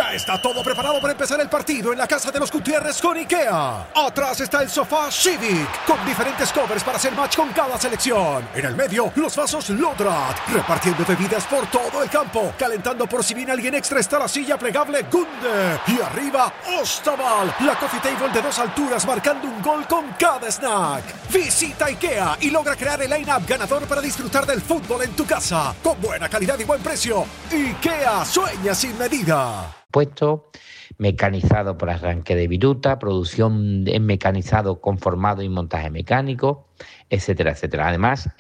Ya está todo preparado para empezar el partido en la casa de los Gutiérrez con IKEA. Atrás está el sofá Civic, con diferentes covers para hacer match con cada selección. En el medio, los vasos Lodrat, repartiendo bebidas por todo el campo. Calentando por si viene alguien extra está la silla plegable Gunde. Y arriba, Ostaval, la coffee table de 2 alturas marcando un gol con cada snack. Visita IKEA y logra crear el line-up ganador para disfrutar del fútbol en tu casa. Con buena calidad y buen precio. IKEA, sueña sin medida. Puesto mecanizado por arranque de viruta, producción en mecanizado con formado y montaje mecánico, etcétera, etcétera. Además,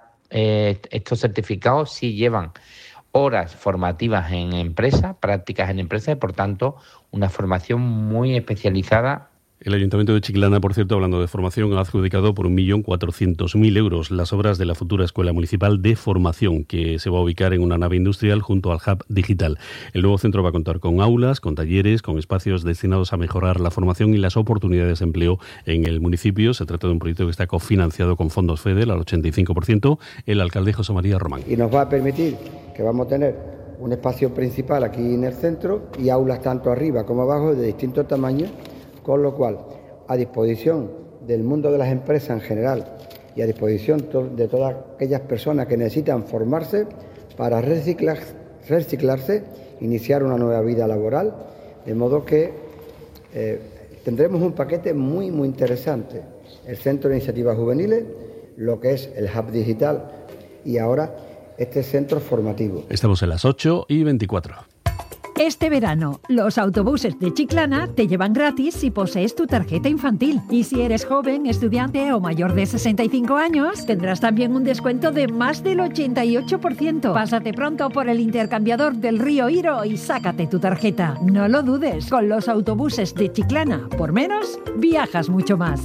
estos certificados sí llevan horas formativas en empresas, prácticas en empresas y, por tanto, una formación muy especializada. El Ayuntamiento de Chiclana, por cierto, hablando de formación, ha adjudicado por 1.400.000 euros las obras de la futura Escuela Municipal de Formación, que se va a ubicar en una nave industrial junto al Hub Digital. El nuevo centro va a contar con aulas, con talleres, con espacios destinados a mejorar la formación y las oportunidades de empleo en el municipio. Se trata de un proyecto que está cofinanciado con fondos FEDER al 85%. El alcalde José María Román. Y nos va a permitir que vamos a tener un espacio principal aquí en el centro y aulas tanto arriba como abajo de distintos tamaños, con lo cual, a disposición del mundo de las empresas en general y a disposición de todas aquellas personas que necesitan formarse para reciclarse, iniciar una nueva vida laboral, de modo que tendremos un paquete muy, muy interesante. El Centro de Iniciativas Juveniles, lo que es el Hub Digital y ahora este centro formativo. Estamos en las 8:24. Este verano, los autobuses de Chiclana te llevan gratis si posees tu tarjeta infantil. Y si eres joven, estudiante o mayor de 65 años, tendrás también un descuento de más del 88%. Pásate pronto por el intercambiador del Río Iro y sácate tu tarjeta. No lo dudes, con los autobuses de Chiclana, por menos, viajas mucho más.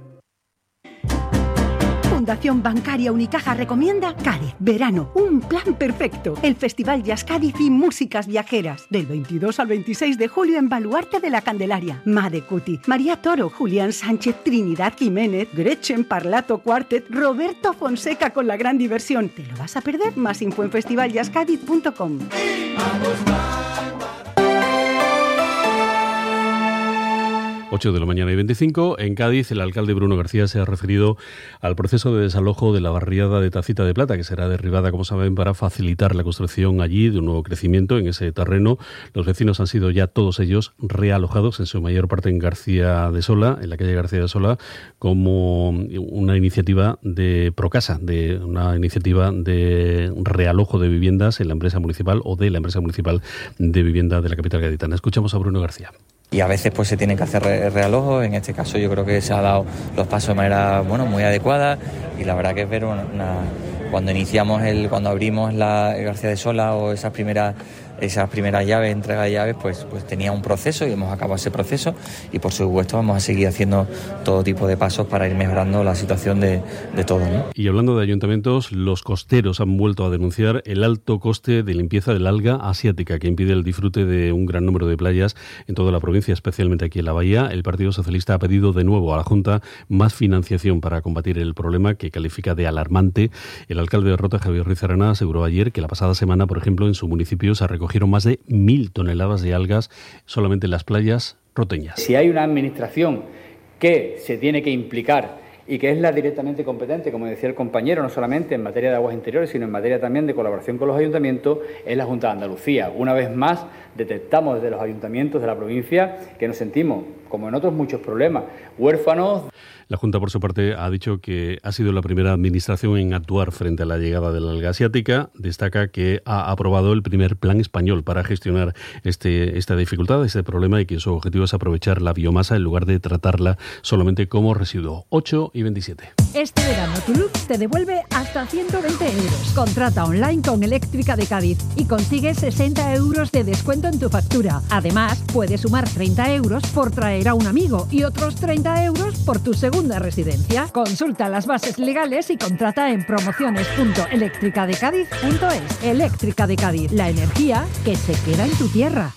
Fundación Bancaria Unicaja recomienda Cádiz, verano, un plan perfecto. El Festival Jazz Cádiz y Músicas Viajeras, del 22 al 26 de julio en Baluarte de la Candelaria. Made Cuti, María Toro, Julián Sánchez, Trinidad Jiménez, Gretchen Parlato Quartet, Roberto Fonseca con la gran diversión. ¿Te lo vas a perder? Más info en festivaljazzcadiz.com. 8:25 a.m. En Cádiz, el alcalde Bruno García se ha referido al proceso de desalojo de la barriada de Tacita de Plata, que será derribada, como saben, para facilitar la construcción allí de un nuevo crecimiento en ese terreno. Los vecinos han sido ya todos ellos realojados, en su mayor parte en García de Sola, en la calle García de Sola, como una iniciativa de Procasa, de una iniciativa de realojo de viviendas en la empresa municipal o de la empresa municipal de vivienda de la capital gaditana. Escuchamos a Bruno García. Y a veces pues se tienen que hacer realojos. En este caso yo creo que se ha dado los pasos de manera muy adecuada, y la verdad que es ver cuando abrimos la García de Sola o esas primeras llaves, entrega de llaves, pues tenía un proceso y hemos acabado ese proceso, y por supuesto vamos a seguir haciendo todo tipo de pasos para ir mejorando la situación de todos, ¿no? Y hablando de ayuntamientos, los costeros han vuelto a denunciar el alto coste de limpieza del alga asiática que impide el disfrute de un gran número de playas en toda la provincia, especialmente aquí en la Bahía. El Partido Socialista ha pedido de nuevo a la Junta más financiación para combatir el problema, que califica de alarmante. El alcalde de Rota, Javier Ruiz Arana, aseguró ayer que la pasada semana, por ejemplo, en su municipio se recogieron más de 1.000 toneladas de algas solamente en las playas roteñas. Si hay una administración que se tiene que implicar y que es la directamente competente, como decía el compañero, no solamente en materia de aguas interiores, sino en materia también de colaboración con los ayuntamientos, es la Junta de Andalucía. Una vez más, detectamos desde los ayuntamientos de la provincia que nos sentimos, como en otros muchos problemas, huérfanos. La Junta, por su parte, ha dicho que ha sido la primera administración en actuar frente a la llegada de la alga asiática. Destaca que ha aprobado el primer plan español para gestionar esta dificultad, este problema, y que su objetivo es aprovechar la biomasa en lugar de tratarla solamente como residuo. 8:27. Este verano tu Lux te devuelve hasta 120 euros. Contrata online con Eléctrica de Cádiz y consigue 60 euros de descuento en tu factura. Además, puedes sumar 30 euros por traer a un amigo y otros 30 euros por tu segunda residencia. Consulta las bases legales y contrata en promociones.electricadecadiz.es. Eléctrica de Cádiz, la energía que se queda en tu tierra.